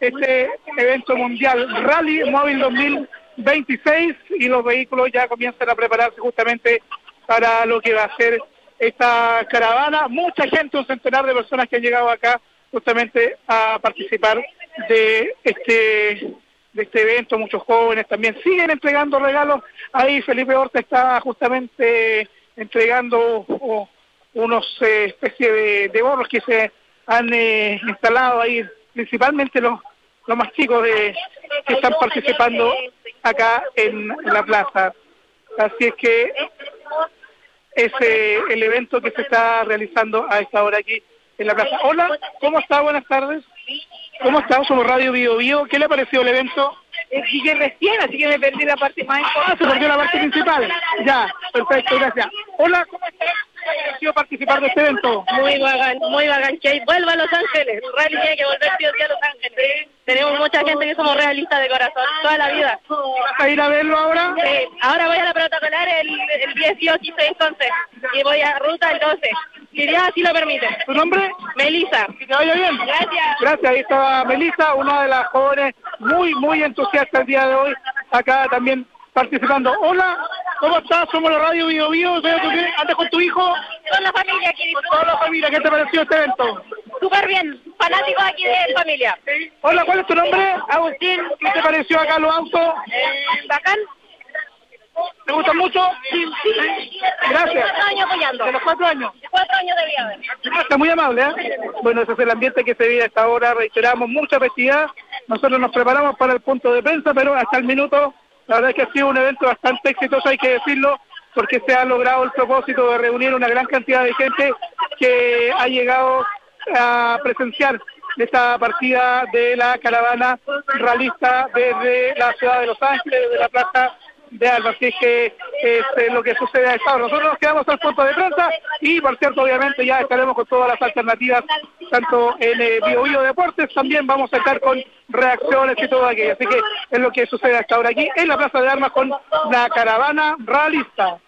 este evento mundial Rally Móvil 2026 y los vehículos ya comienzan a prepararse justamente para lo que va a ser esta caravana. Mucha gente, un centenar de personas que han llegado acá justamente a participar de este evento. Muchos jóvenes también siguen entregando regalos. Ahí Felipe Horta está justamente entregando unos especie de bonos que se han instalado ahí, principalmente los más chicos que están participando acá en la plaza. Así es que es el evento que se está realizando a esta hora aquí en la plaza. Hola, ¿cómo está? Buenas tardes. ¿Cómo está? Somos Radio Bio Bio. ¿Qué le pareció el evento? Llegué recién, así que me perdí la parte más importante. Se perdió la parte principal. Ya, perfecto, gracias. Hola, ¿cómo está? ¿Qué le pareció participar de este evento? Muy bacán, que vuelva a Los Ángeles. Rally tiene que volver sí o sí a Los Ángeles. Tenemos mucha gente que somos realistas de corazón, toda la vida. ¿Vas a ir a verlo ahora? Ahora voy a la protocolar el 18 y entonces, y voy a ruta el 12. Si Dios así lo permite. ¿Tu nombre? Melissa. Que te vaya bien. Gracias. Gracias, ahí estaba Melissa, una de las jóvenes muy entusiastas el día de hoy, acá también participando. Hola, ¿cómo estás? Somos la Radio Bio Bio. Veo que andas con tu hijo. Con la familia aquí. Toda la familia, ¿qué te pareció este evento? Súper bien, fanáticos aquí de familia. Hola, ¿cuál es tu nombre? Agustín. ¿Qué te pareció acá los autos? Bacán. ¿Te gustan mucho? Sí. Gracias. 4 años apoyando. ¿De los 4 años? 4 años debía haber. Está muy amable, ¿eh? Bueno, ese es el ambiente que se vive a esta hora. Reiteramos, mucha festividad. Nosotros nos preparamos para el punto de prensa, pero hasta el minuto, la verdad es que ha sido un evento bastante exitoso, hay que decirlo, porque se ha logrado el propósito de reunir una gran cantidad de gente que ha llegado a presenciar esta partida de la caravana realista desde la ciudad de Los Ángeles, desde la plaza de Alba. Así es que es lo que sucede a esta hora. Nosotros nos quedamos al punto de prensa y, por cierto, obviamente ya estaremos con todas las alternativas, tanto en Bio Bio Deportes, también vamos a estar con reacciones y todo aquello. Así que es lo que sucede a esta hora aquí en la Plaza de Armas con la caravana realista.